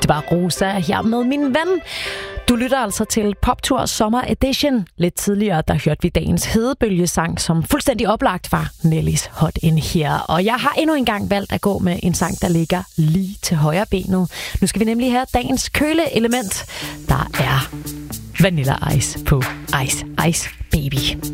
Barbarossa her med min ven. Du lytter altså til Poptur Sommer Edition. Lidt tidligere, der hørte vi dagens hedebølgesang, som fuldstændig oplagt var Nellys Hot In Here. Og jeg har endnu engang valgt at gå med en sang, der ligger lige til højre benet. Nu skal vi nemlig have dagens køleelement. Der er Vanilla Ice på Ice Ice Baby.